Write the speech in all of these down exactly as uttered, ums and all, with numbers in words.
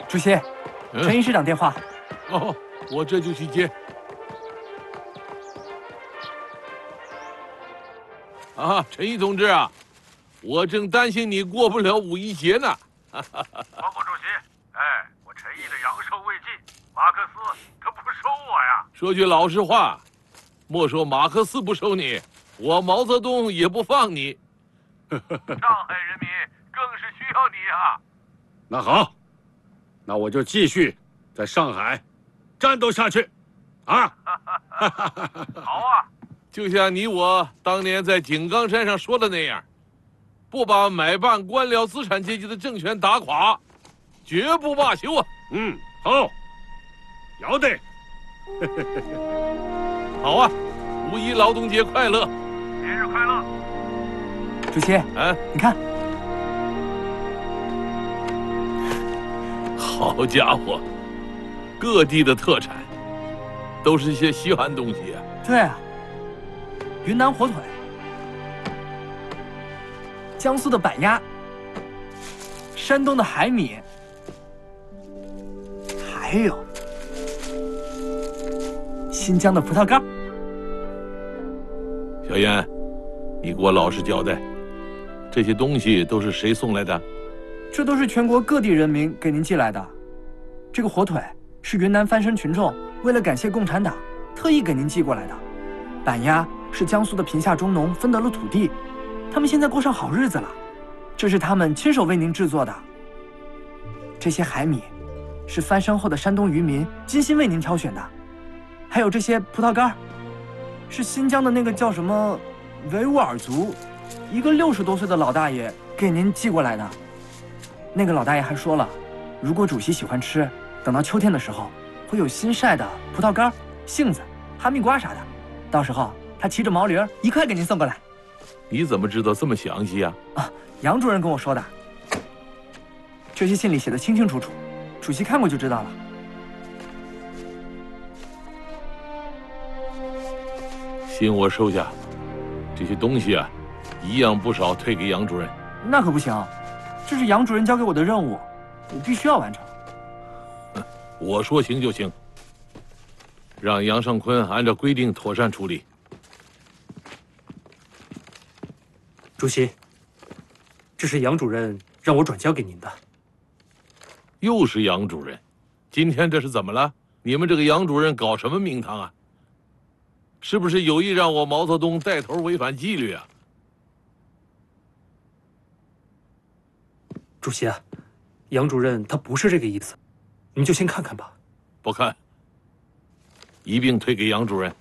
主席，陈医师长电话。 哦，我这就去接。啊，陈毅同志啊，我正担心你过不了五一节呢。 报告主席，哎，我陈毅的阳寿未尽，马克思他不收我呀。 说句老实话，莫说马克思不收你，我毛泽东也不放你。 上海人民更是需要你啊。 那好，那我就继续在上海战斗下去，啊！ 好啊， 就像你我当年在井冈山上说的那样，不把买办官僚资产阶级的政权打垮，绝不罢休啊！ 嗯，好，要得。 好啊，五一劳动节快乐！ 节日快乐！ 主席， 啊， 你看， 好家伙，各地的特产都是些稀罕东西啊。 对啊，云南火腿，江苏的板鸭，山东的海米，还有新疆的葡萄干。 小燕，你给我老实交代，这些东西都是谁送来的？ 这都是全国各地人民给您寄来的。这个火腿是云南番禛群众为了感谢共产党，特意给您寄过来的。板鸭是江苏的贫下中农分得了土地，他们现在过上好日子了，这是他们亲手为您制作的。这些海米是翻身后的山东渔民精心为您挑选的，还有这些葡萄干，是新疆的那个叫什么维吾尔族一个六十多岁的老大爷给您寄过来的。那个老大爷还说了，如果主席喜欢吃，等到秋天的时候会有新晒的葡萄干、杏子、哈密瓜啥的，到时候他骑着毛驴一块给您送过来。 你怎么知道这么详细啊？ 啊，杨主任跟我说的。这些信里写的清清楚楚，主席看过就知道了。 信我收下，这些东西啊，一样不少退给杨主任。 那可不行，这是杨主任交给我的任务，我必须要完成。 我说行就行，让杨尚昆按照规定妥善处理。 主席，这是杨主任让我转交给您的。 又是杨主任，今天这是怎么了？你们这个杨主任搞什么名堂啊？是不是有意让我毛泽东带头违反纪律啊？ 主席啊，杨主任他不是这个意思，您就先看看吧。 不看，一并推给杨主任。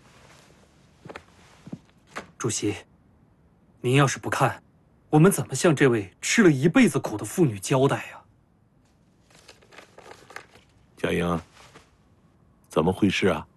主席，您要是不看，我们怎么向这位吃了一辈子苦的妇女交代呀？ 佳莹，怎么回事啊？